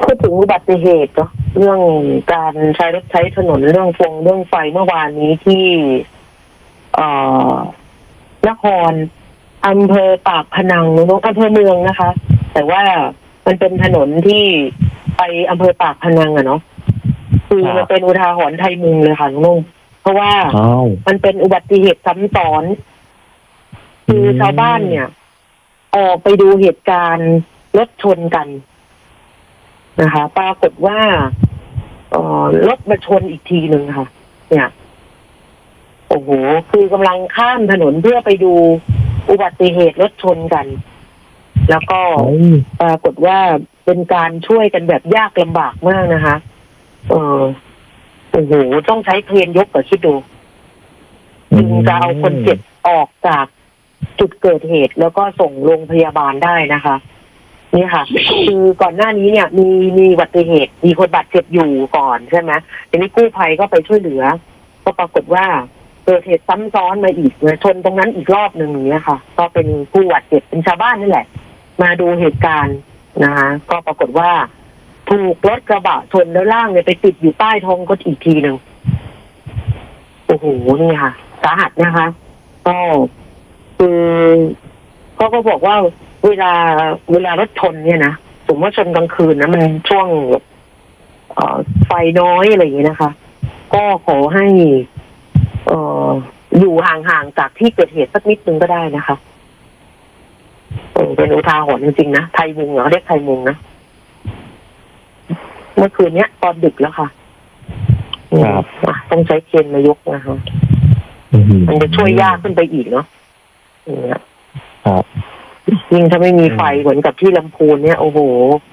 พูดถึงอุบัติเหตุเนาะเรื่องการใช้รถใช้ถนนเรื่องไฟเมื่อวานนี้ที่เอ่อนครอำเภอปากพนังอำเภอเมืองนะคะ แต่ว่ามันเป็นถนนที่ไปอำเภอปากพนังอะเนาะคือมันเป็นอุทาหรณ์ไทยมุงเลยค่ะลุงเพราะว่ามันเป็นอุบัติเหตุซ้ำซ้อนคือชาวบ้านเนี่ยออกไปดูเหตุการณ์รถชนกันนะคะปรากฏว่ารถมาชนอีกทีหนึ่งค่ะเนี่ยโอ้โหคือกำลังข้ามถนนเพื่อไปดูอุบัติเหตุรถชนกันแล้วก็ปรากฏว่าเป็นการช่วยกันแบบยากลำบากมากนะคะโอ้โหต้องใช้เครนยกกับคิดดูจึงจะเอาคนเจ็บออกจากจุดเกิดเหตุแล้วก็ส่งโรงพยาบาลได้นะคะนี่ค่ะคือก่อนหน้านี้เนี่ยมีอุบัติเหตุมีคนบาดเจ็บอยู่ก่อนใช่ไหมทีนี้กู้ภัยก็ไปช่วยเหลือก็ปรากฏว่าเกิดเหตุซ้ำซ้อนมาอีกชนตรงนั้นอีกรอบหนึ่งอย่างเงี้ยค่ะก็เป็นผู้บาดเจ็บเป็นชาวบ้านนี่แหละมาดูเหตุการณ์นะคะก็ปรากฏว่าถูกรถกระบะชนแล้วล่างเนี่ยไปติดอยู่ใต้ท้องก็อีกทีหนึ่งโอ้โหนี่ค่ะสาหัสนะคะก็คือก็บอกว่าเวลารถชนเนี่ยนะสมมติว่าชนกลางคืนนะมันช่วงไฟน้อยอะไรอย่างนี้นะคะก็ขอให้อยู่ห่างๆจากที่เกิดเหตุสักนิดนึงก็ได้นะคะเป็นอุทาหรณ์จริงๆนะไทยมุงเหรอเรียกไทยมุงนะเมื่อคืนเนี้ยตอนดึกแล้วค่ะต้องใช้เครนมายกนะคะมันจะช่วยยากขึ้นไปอีกเนาะยิ่งถ้าไม่มีไฟเหมือนกับที่ลำพูนเนี่ยโอ้โห